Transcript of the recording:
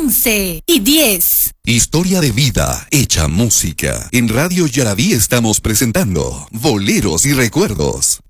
11:10. Historia de vida hecha música. En Radio Yaraví estamos presentando Boleros y Recuerdos.